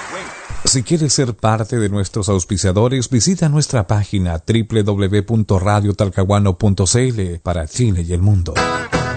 Si quieres ser parte de nuestros auspiciadores, visita nuestra página www.radiotalcahuano.cl para Chile y el mundo.